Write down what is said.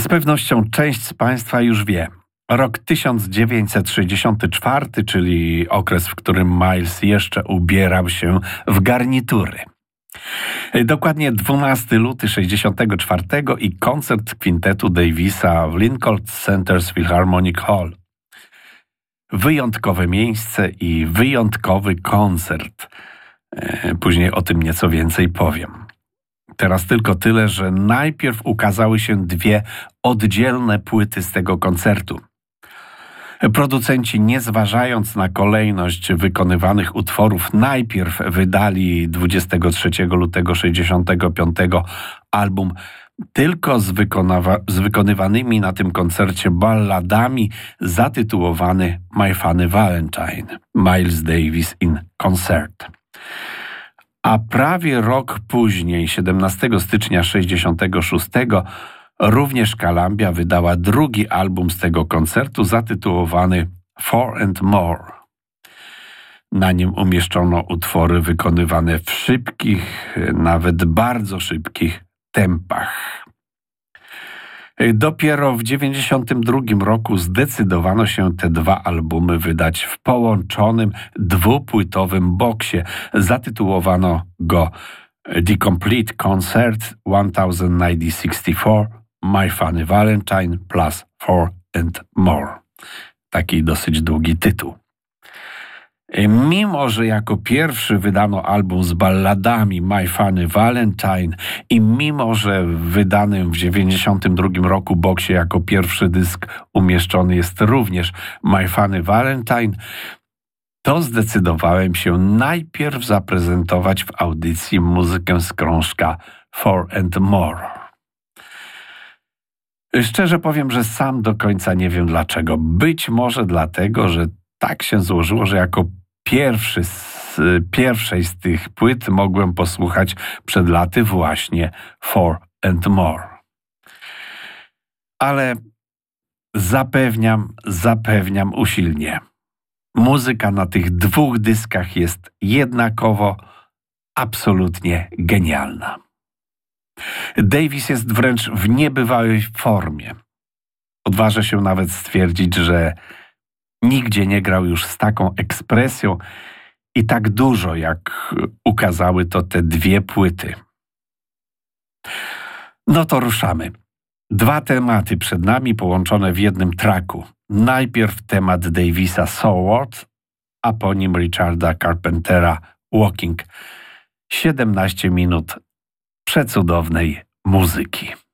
pewnością część z Państwa już wie. Rok 1964, czyli okres, w którym Miles jeszcze ubierał się w garnitury. Dokładnie 12 luty 64 i koncert kwintetu Davisa w Lincoln Center's Philharmonic Hall. Wyjątkowe miejsce i wyjątkowy koncert. Później o tym nieco więcej powiem. Teraz tylko tyle, że najpierw ukazały się dwie oddzielne płyty z tego koncertu. Producenci, nie zważając na kolejność wykonywanych utworów, najpierw wydali 23 lutego 65 album tylko z wykonywanymi na tym koncercie balladami, zatytułowany My Funny Valentine, Miles Davis in Concert. A prawie rok później, 17 stycznia 66, również Columbia wydała drugi album z tego koncertu zatytułowany Four and More. Na nim umieszczono utwory wykonywane w szybkich, nawet bardzo szybkich tempach. Dopiero w 1992 roku zdecydowano się te dwa albumy wydać w połączonym dwupłytowym boksie. Zatytułowano go The Complete Concert 1964 My Funny Valentine plus Four and More. Taki dosyć długi tytuł. Mimo że jako pierwszy wydano album z balladami My Funny Valentine i mimo że w wydanym w 1992 roku boksie jako pierwszy dysk umieszczony jest również My Funny Valentine, to zdecydowałem się najpierw zaprezentować w audycji muzykę z krążka Four and More. Szczerze powiem, że sam do końca nie wiem dlaczego. Być może dlatego, że tak się złożyło, że jako pierwszej z tych płyt mogłem posłuchać przed laty właśnie Four and More. Ale zapewniam usilnie, muzyka na tych dwóch dyskach jest jednakowo absolutnie genialna. Davis jest wręcz w niebywałej formie. Odważę się nawet stwierdzić, że nigdzie nie grał już z taką ekspresją i tak dużo, jak ukazały to te dwie płyty. No to ruszamy. Dwa tematy przed nami połączone w jednym tracku. Najpierw temat Davisa So What, a po nim Richarda Carpentera Walking. 17 minut przecudownej muzyki.